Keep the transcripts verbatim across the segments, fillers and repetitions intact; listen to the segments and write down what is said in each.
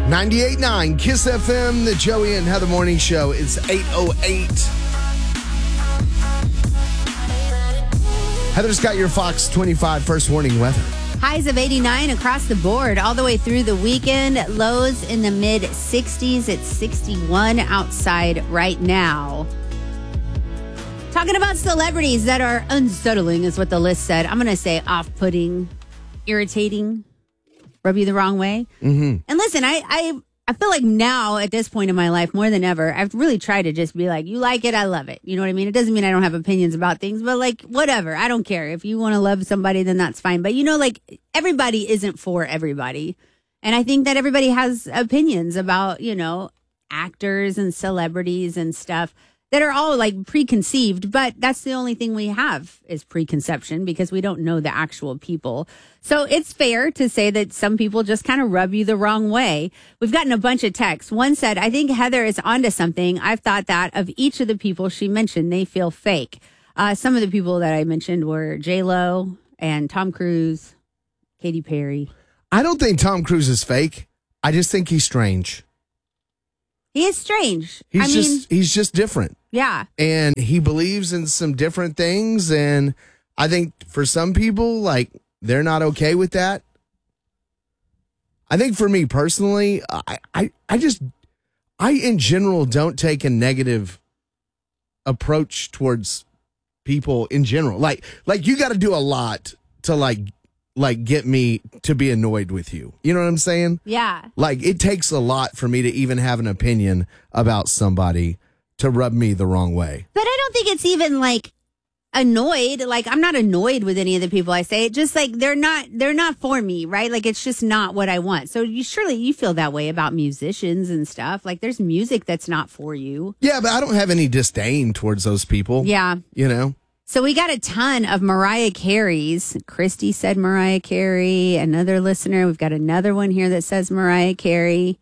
ninety-eight point nine Kiss F M, the Joey and Heather Morning Show. It's eight oh eight. Heather's got your Fox twenty-five first warning weather. Highs of eighty-nine across the board all the way through the weekend. Lows in the mid sixties. It's sixty-one outside right now. Talking about celebrities that are unsettling is what the list said. I'm going to say off-putting, irritating, rub you the wrong way. Mm-hmm. And listen, I, I I feel like now at this point in my life, more than ever, I've really tried to just be like, you like it, I love it. You know what I mean? It doesn't mean I don't have opinions about things, but like, whatever. I don't care. If you want to love somebody, then that's fine. But you know, like, everybody isn't for everybody. And I think that everybody has opinions about, you know, actors and celebrities and stuff that are all like preconceived, but that's the only thing we have is preconception because we don't know the actual people. So it's fair to say that some people just kind of rub you the wrong way. We've gotten a bunch of texts. One said, I think Heather is onto something. I've thought that of each of the people she mentioned, they feel fake. Uh, some of the people that I mentioned were J-Lo and Tom Cruise, Katy Perry. I don't think Tom Cruise is fake. I just think he's strange. He is strange. He's I just mean, he's just different. Yeah. And he believes in some different things. And I think for some people, like, they're not okay with that. I think for me personally, I, I, I just, I in general don't take a negative approach towards people in general. Like, like you got to do a lot to like, like get me to be annoyed with you. You know what I'm saying? Yeah. Like it takes a lot for me to even have an opinion about somebody to rub me the wrong way. But I don't think it's even like annoyed. Like I'm not annoyed with any of the people I say. It just like they're not they're not for me, right? Like it's just not what I want. So you surely you feel that way about musicians and stuff. Like there's music that's not for you. Yeah, but I don't have any disdain towards those people. Yeah. You know? So we got a ton of Mariah Carey's. Christy said Mariah Carey. Another listener. We've got another one here that says Mariah Carey.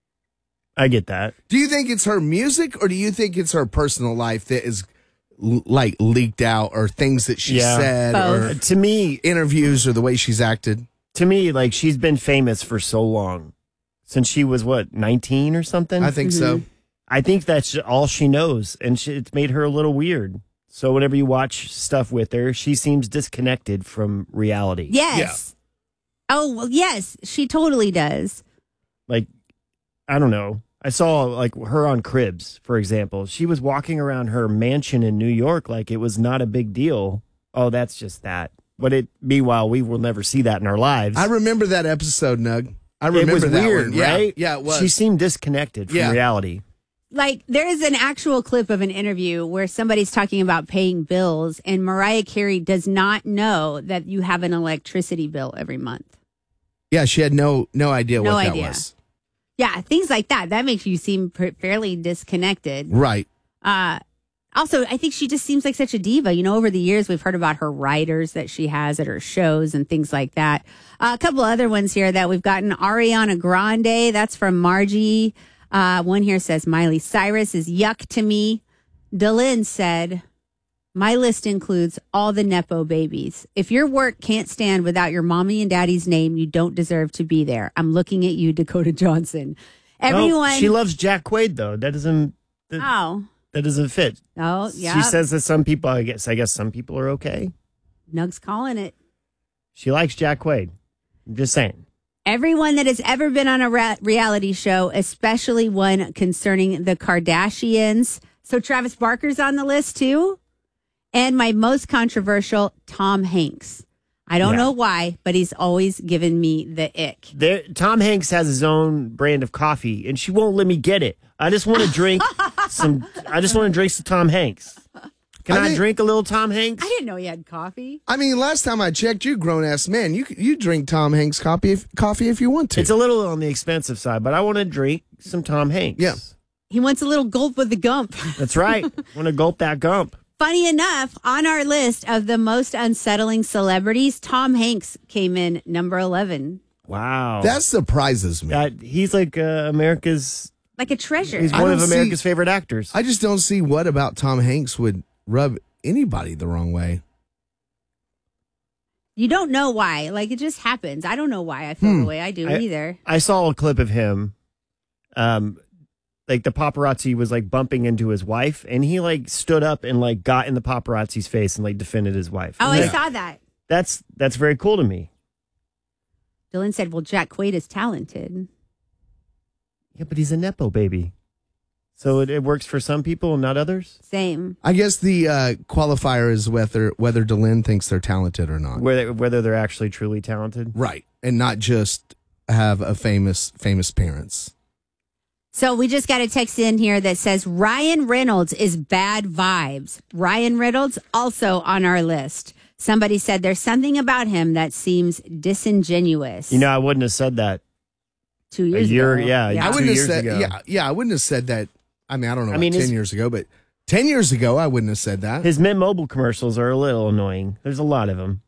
I get that. Do you think it's her music or do you think it's her personal life that is l- like leaked out or things that she Yeah. said Both. or To me, interviews or the way she's acted? to me, like she's been famous for so long, since she was what nineteen or something. I think so. I think that's all she knows, and she, it's made her a little weird. So whenever you watch stuff with her, she seems disconnected from reality. Yes. Oh, well, yes. She totally does. Like, I don't know. I saw like her on Cribs, for example. She was walking around her mansion in New York like it was not a big deal. Oh, that's just that. But it, meanwhile, we will never see that in our lives. I remember that episode, Nug. I remember it was that weird, one. Yeah. right? Yeah, it was. She seemed disconnected from Yeah. reality. Like, there is an actual clip of an interview where somebody's talking about paying bills, and Mariah Carey does not know that you have an electricity bill every month. Yeah, she had no no idea No what idea. that was. Yeah, things like that. That makes you seem pr- fairly disconnected. Right. Uh, also, I think she just seems like such a diva. You know, over the years, we've heard about her writers that she has at her shows and things like that. Uh, a couple other ones here that we've gotten. Ariana Grande, that's from Margie. Uh, one here says, Miley Cyrus is yuck to me. Delyn said, my list includes all the Nepo babies. If your work can't stand without your mommy and daddy's name, you don't deserve to be there. I'm looking at you, Dakota Johnson. Everyone. Oh, she loves Jack Quaid, though. That doesn't. That, Oh. that doesn't fit. Oh, yeah. She says that some people, I guess, I guess some people are okay. Nug's calling it. She likes Jack Quaid. I'm just saying. Everyone that has ever been on a ra- reality show, especially one concerning the Kardashians. So Travis Barker's on the list too. And my most controversial, Tom Hanks. I don't Yeah. know why, but he's always given me the ick. There, Tom Hanks has his own brand of coffee, and she won't let me get it. I just want to drink some. I just want to drink some Tom Hanks. Can I I, think- drink a little Tom Hanks? I didn't know he had coffee. I mean, last time I checked, you grown ass man, you you drink Tom Hanks coffee if, coffee if you want to. It's a little on the expensive side, but I want to drink some Tom Hanks. Yeah. He wants a little gulp with the gump. That's right. Want to gulp that gump. Funny enough, on our list of the most unsettling celebrities, Tom Hanks came in number eleven. Wow. That surprises me. Uh, he's like uh, America's. Like a treasure. He's I one of don't America's see- favorite actors. I just don't see what about Tom Hanks would rub anybody the wrong way. You don't know why. Like, it just happens. I don't know why I feel Hmm. the way I do I- either. I saw a clip of him, um, like the paparazzi was like bumping into his wife, and he like stood up and like got in the paparazzi's face and like defended his wife. Oh, And I that- saw that. That's that's very cool to me. Dylan said, well, Jack Quaid is talented. Yeah, but he's a nepo baby, so it, it works for some people and not others. Same. I guess the uh, qualifier is whether whether Dylan thinks they're talented or not. Whether whether they're actually truly talented. Right. And not just have a famous famous parents. So we just got a text in here that says Ryan Reynolds is bad vibes. Ryan Reynolds also on our list. Somebody said there's something about him that seems disingenuous. You know, I wouldn't have said that. two years year- ago. yeah, I Two wouldn't have years said ago. yeah, yeah, I wouldn't have said that. I mean, I don't know I about mean, ten his- years ago, but ten years ago I wouldn't have said that. His Mint Mobile commercials are a little annoying. There's a lot of them.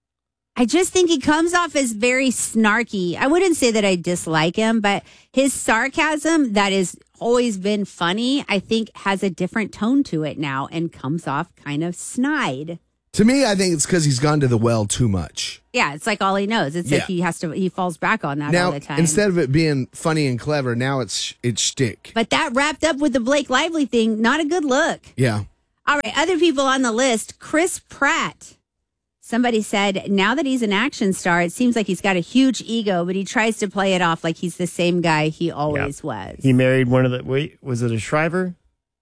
I just think he comes off as very snarky. I wouldn't say that I dislike him, but his sarcasm that has always been funny, I think has a different tone to it now and comes off kind of snide. To me, I think it's because he's gone to the well too much. Yeah, it's like all he knows. It's like Yeah. he has to, he falls back on that all Now, the time. instead of it being funny and clever, now it's it's shtick. But that wrapped up with the Blake Lively thing, not a good look. Yeah. All right, other people on the list, Chris Pratt. Somebody said now that he's an action star, it seems like he's got a huge ego, but he tries to play it off like he's the same guy he always was. He married one of the. Wait, was it a Shriver?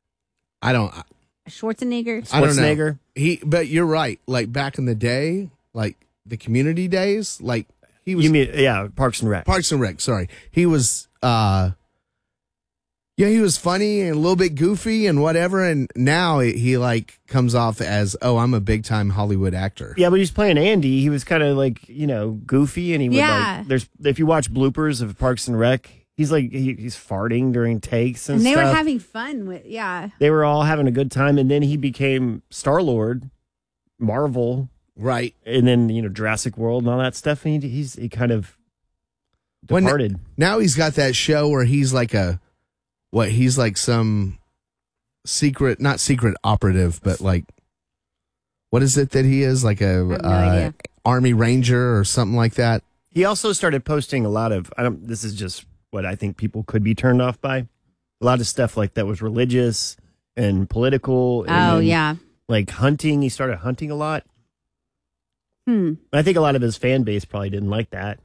I don't Schwarzenegger. I don't know. Schwarzenegger? He but you're right. Like back in the day, like the community days, like he was You mean yeah, Parks and Rec? Parks and Rec, sorry. He was uh yeah, he was funny and a little bit goofy and whatever, and now he, he like comes off as, oh, I'm a big time Hollywood actor. Yeah, but he's playing Andy. He was kind of like, you know, goofy, and he would Yeah. like. There's if you watch bloopers of Parks and Rec, he's like he, he's farting during takes and, And they stuff. were having fun with, yeah. They were all having a good time, and then he became Star Lord, Marvel, Right. and then you know Jurassic World and all that stuff. And he, he's he kind of When- departed. Now he's got that show where he's like a what, he's like some secret, not secret operative, but like what is it that he is? Like a have no uh, idea. Army Ranger or something like that. He also started posting a lot of. I don't. This is just what I think people could be turned off by. A lot of stuff like that was religious and political. And Oh, then, yeah. like hunting. He started hunting a lot. Hmm. I think a lot of his fan base probably didn't like that.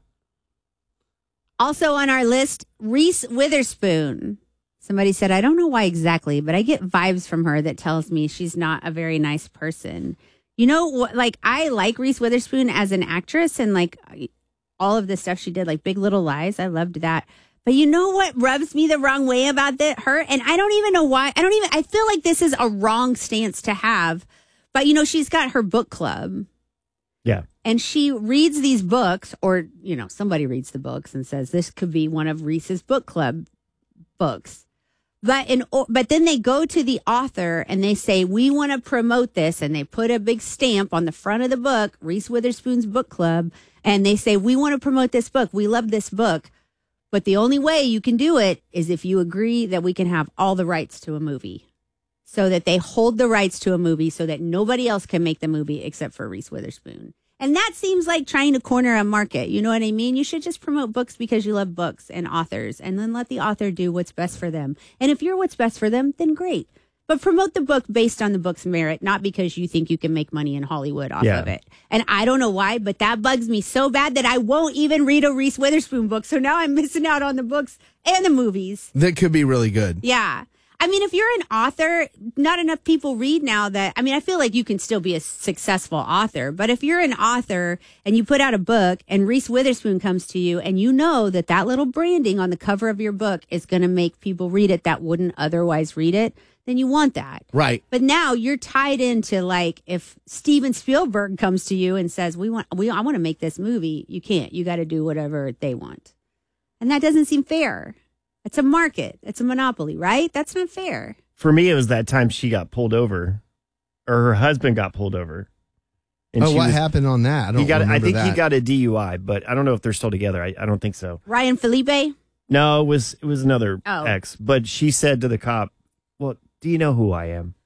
Also on our list, Reese Witherspoon. Somebody said, I don't know why exactly, but I get vibes from her that tells me she's not a very nice person. You know, what? Like, I like Reese Witherspoon as an actress and like all of the stuff she did, like Big Little Lies. I loved that. But you know what rubs me the wrong way about that, her? And I don't even know why. I don't even, I feel like this is a wrong stance to have. But, you know, she's got her book club. Yeah. And she reads these books, or, you know, somebody reads the books and says, this could be one of Reese's book club books. But in, but then they go to the author and they say, we want to promote this. And they put a big stamp on the front of the book, Reese Witherspoon's book club. And they say, we want to promote this book. We love this book. But the only way you can do it is if you agree that we can have all the rights to a movie. So that they hold the rights to a movie so that nobody else can make the movie except for Reese Witherspoon. And that seems like trying to corner a market. You know what I mean? You should just promote books because you love books and authors, and then let the author do what's best for them. And if you're what's best for them, then great. But promote the book based on the book's merit, not because you think you can make money in Hollywood off Yeah. of it. And I don't know why, but that bugs me so bad that I won't even read a Reese Witherspoon book. So now I'm missing out on the books and the movies. That could be really good. Yeah. I mean, if you're an author, not enough people read now that, I mean, I feel like you can still be a successful author, but if you're an author and you put out a book and Reese Witherspoon comes to you and you know that that little branding on the cover of your book is going to make people read it that wouldn't otherwise read it, then you want that. Right. But now you're tied into, like, if Steven Spielberg comes to you and says, we want, we, I want to make this movie, you can't. You got to do whatever they want. And that doesn't seem fair. It's a market. It's a monopoly, right? That's not fair. For me, it was that time she got pulled over, or her husband got pulled over. And Oh, she what was- happened on that? I don't He got. I remember think that. he got a D U I, but I don't know if they're still together. I, I don't think so. Ryan Felipe? No, it was it was another Oh. ex. But she said to the cop, "Well, do you know who I am?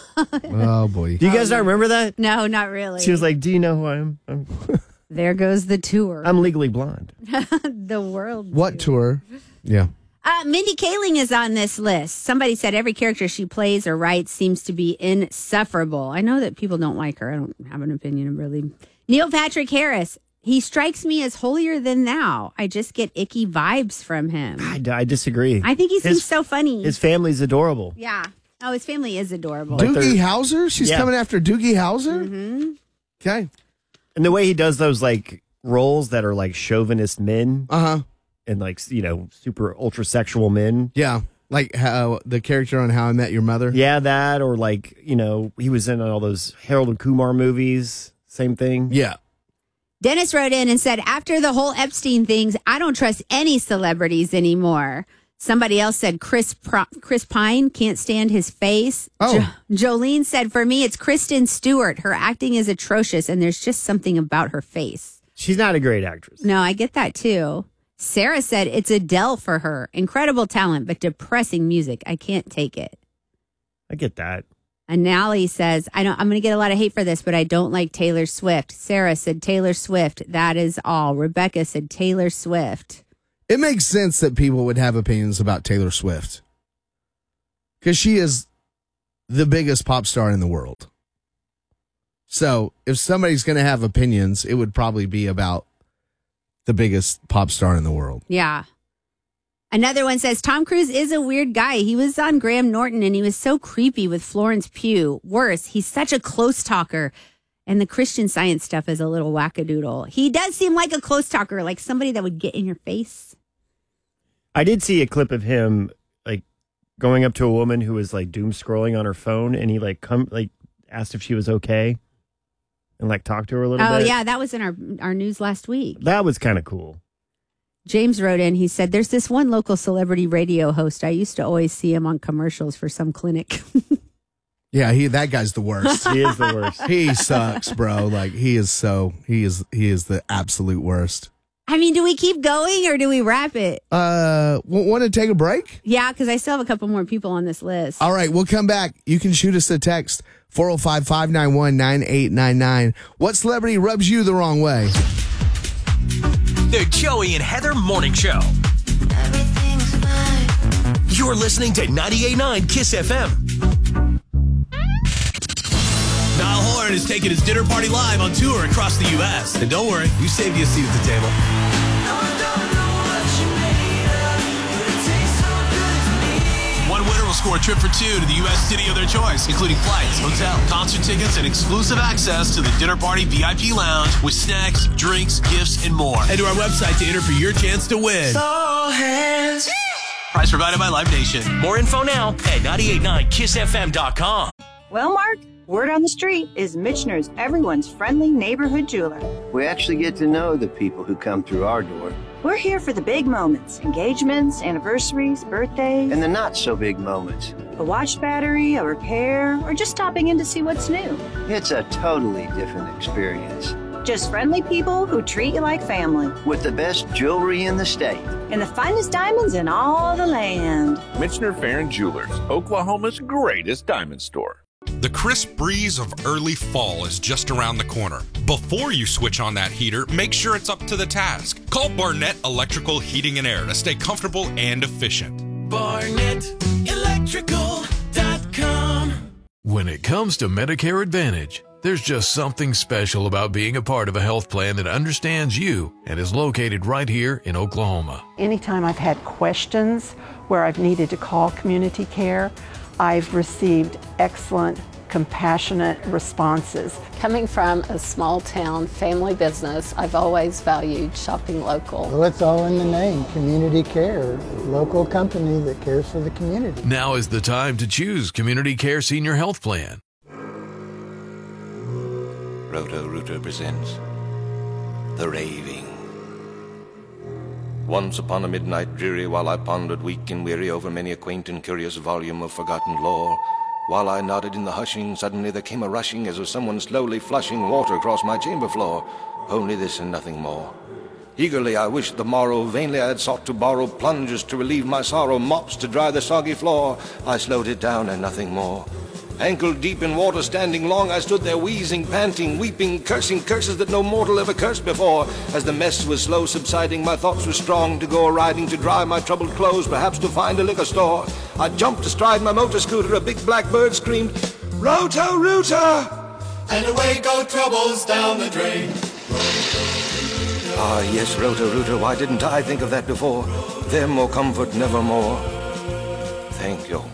Oh boy. Do you guys not remember that?" No, not really. She was like, "Do you know who I am? I'm, there goes the tour. I'm legally blonde." the world. What tour? Yeah. Uh, Mindy Kaling is on this list. Somebody said every character she plays or writes seems to be insufferable. I know that people don't like her. I don't have an opinion, really. Neil Patrick Harris. He strikes me as holier than thou. I just get icky vibes from him. I, I disagree. I think he seems his, so funny. His family's adorable. Yeah. Oh, his family is adorable. Doogie Howser? She's yeah. coming after Doogie Howser? Mm-hmm. Okay. And the way he does those, like, roles that are, like, chauvinist men. Uh-huh. And, like, you know, super ultra-sexual men. Yeah. Like how the character on How I Met Your Mother? Yeah, that. Or, like, you know, he was in all those Harold and Kumar movies. Same thing. Yeah. Dennis wrote in and said, after the whole Epstein things, I don't trust any celebrities anymore. Somebody else said Chris Pro- Chris Pine, can't stand his face. Oh. Jo- Jolene said, for me, it's Kristen Stewart. Her acting is atrocious, and there's just something about her face. She's not a great actress. No, I get that too. Sarah said it's Adele for her. Incredible talent, but depressing music. I can't take it. I get that. Anali says, I don't, I'm going to get a lot of hate for this, but I don't like Taylor Swift. Sarah said Taylor Swift. That is all. Rebecca said Taylor Swift. It makes sense that people would have opinions about Taylor Swift because she is the biggest pop star in the world. So if somebody's going to have opinions, it would probably be about the biggest pop star in the world. Yeah. Another one says, Tom Cruise is a weird guy. He was on Graham Norton and he was so creepy with Florence Pugh. Worse, he's such a close talker. And the Christian Science stuff is a little wackadoodle. He does seem like a close talker, like somebody that would get in your face. I did see a clip of him, like, going up to a woman who was, like, doom scrolling on her phone. And he, like, come, like, asked if she was okay. And, like, talked to her a little Oh, bit. yeah, that was in our our news last week. That was kind of cool. James wrote in, he said, there's this one local celebrity radio host. I used to always see him on commercials for some clinic. Yeah, he that guy's the worst. He is the worst. He sucks, bro. Like he is so he is he is the absolute worst. I mean, do we keep going or do we wrap it? Uh, w- want to take a break? Yeah, because I still have a couple more people on this list. All right, we'll come back. You can shoot us a text four oh five, five nine one, nine eight nine nine. What celebrity rubs you the wrong way? The Joey and Heather Morning Show. Everything's fine. You're listening to ninety-eight point nine Kiss F M. Niall Horan is taking his dinner party live on tour across the U S And don't worry, we saved you a seat at the table. One winner will score a trip for two to the U S city of their choice, including flights, hotel, concert tickets, and exclusive access to the dinner party V I P lounge with snacks, drinks, gifts, and more. Head to our website to enter for your chance to win. So hands. Prize provided by Live Nation. More info now at ninety-eight point nine kiss f m dot com. Well, Mark, word on the street is Michener's everyone's friendly neighborhood jeweler. We actually get to know the people who come through our door. We're here for the big moments, engagements, anniversaries, birthdays. And the not-so-big moments. A watch battery, a repair, or just stopping in to see what's new. It's a totally different experience. Just friendly people who treat you like family. With the best jewelry in the state. And the finest diamonds in all the land. Michener Farron Jewelers, Oklahoma's greatest diamond store. The crisp breeze of early fall is just around the corner. Before you switch on that heater, make sure it's up to the task. Call Barnett Electrical Heating and Air to stay comfortable and efficient. Barnett Electrical dot com. When it comes to Medicare Advantage, there's just something special about being a part of a health plan that understands you and is located right here in Oklahoma. Anytime I've had questions where I've needed to call community care, I've received excellent, compassionate responses. Coming from a small town family business, I've always valued shopping local. Well, it's all in the name, community care, local company that cares for the community. Now is the time to choose Community Care Senior Health Plan. Roto-Rooter presents The Raving. Once upon a midnight dreary, while I pondered weak and weary over many a quaint and curious volume of forgotten lore, while I nodded in the hushing, suddenly there came a rushing as of someone slowly flushing water across my chamber floor. Only this and nothing more. Eagerly I wished the morrow, vainly I had sought to borrow plungers to relieve my sorrow, mops to dry the soggy floor. I slowed it down and nothing more. Ankle deep in water, standing long, I stood there wheezing, panting, weeping, cursing curses that no mortal ever cursed before. As the mess was slow subsiding, my thoughts were strong to go a-riding, to dry my troubled clothes, perhaps to find a liquor store. I jumped astride my motor scooter, a big black bird screamed, Roto-Rooter! And away go troubles down the drain. Ah, yes, Roto-Rooter, why didn't I think of that before? Them or comfort nevermore. Thank you.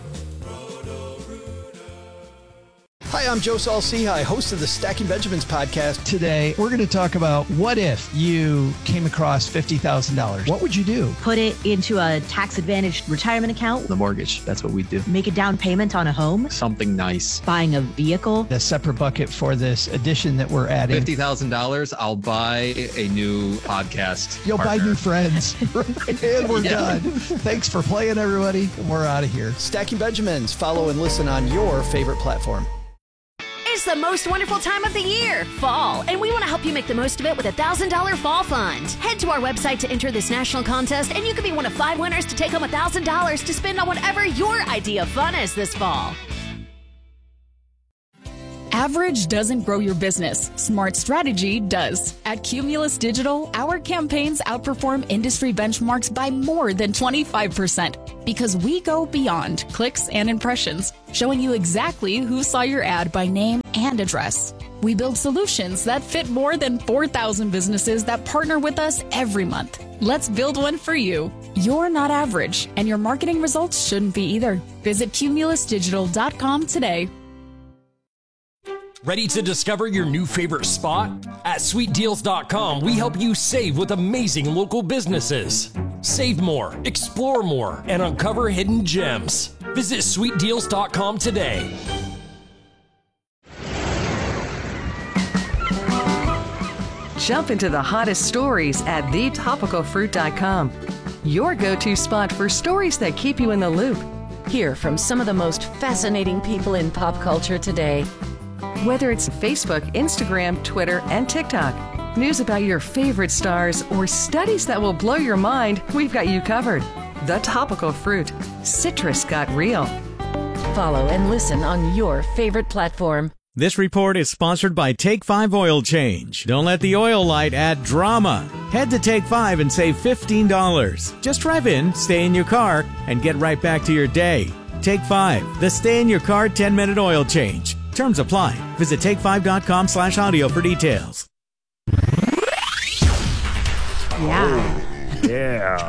Hi, I'm Joe Saul-Sehy, host of the Stacking Benjamins podcast. Today, we're going to talk about what if you came across fifty thousand dollars. What would you do? Put it into a tax-advantaged retirement account. The mortgage, that's what we do. Make a down payment on a home. Something nice. Buying a vehicle. A separate bucket for this addition that we're adding. fifty thousand dollars, I'll buy a new podcast You'll partner. buy new friends. And we're Yeah. done. Thanks for playing, everybody. And we're out of here. Stacking Benjamins. Follow and listen on your favorite platform. It's the most wonderful time of the year, fall, and we want to help you make the most of it with a one thousand dollars Fall Fund. Head to our website to enter this national contest, and you could be one of five winners to take home one thousand dollars to spend on whatever your idea of fun is this fall. Average doesn't grow your business. Smart strategy does. At Cumulus Digital, our campaigns outperform industry benchmarks by more than twenty-five percent because we go beyond clicks and impressions, showing you exactly who saw your ad by name and address. We build solutions that fit more than four thousand businesses that partner with us every month. Let's build one for you. You're not average, and your marketing results shouldn't be either. Visit cumulus digital dot com today. Ready to discover your new favorite spot? At sweet deals dot com, we help you save with amazing local businesses. Save more, explore more, and uncover hidden gems. Visit sweet deals dot com today. Jump into the hottest stories at the topical fruit dot com. Your go-to spot for stories that keep you in the loop. Hear from some of the most fascinating people in pop culture today. Whether it's Facebook, Instagram, Twitter, and TikTok, news about your favorite stars, or studies that will blow your mind, we've got you covered. The Topical Fruit. Citrus got real. Follow and listen on your favorite platform. This report is sponsored by Take five Oil Change. Don't let the oil light add drama. Head to Take five and save fifteen dollars. Just drive in, stay in your car, and get right back to your day. Take five, the stay-in-your-car ten-minute oil change. Terms apply. Visit take five dot com slash audio for details. Yeah. Yeah.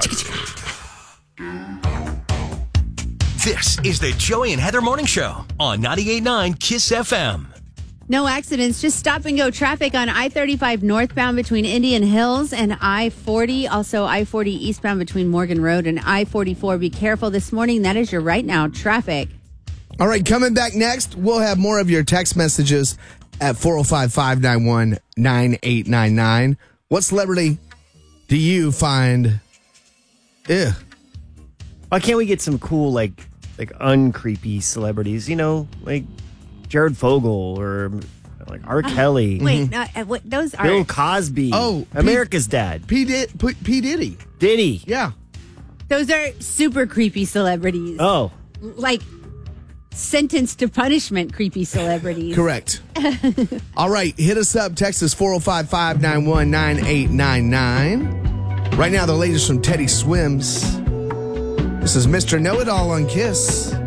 This is the Joey and Heather Morning Show on ninety-eight point nine KISS F M. No accidents, just stop and go traffic on I thirty-five northbound between Indian Hills and I forty. Also, I forty eastbound between Morgan Road and I forty-four. Be careful this morning. That is your right now traffic. All right, coming back next, we'll have more of your text messages at four oh five, five nine one, nine eight nine nine. What celebrity do you find, ew? Why can't we get some cool, like, like uncreepy celebrities? You know, like Jared Fogle or like R. Kelly. Wait, no, uh, what, those are... Bill Cosby. Oh, America's P, Dad. P, Did, P, P. Diddy. Diddy. Yeah. Those are super creepy celebrities. Oh. Like sentenced to punishment creepy celebrities. Correct. All right, hit us up. Text us four oh five, five nine one, nine eight nine nine. Right now, the latest from Teddy Swims. This is Mister Know-It-All on KISS.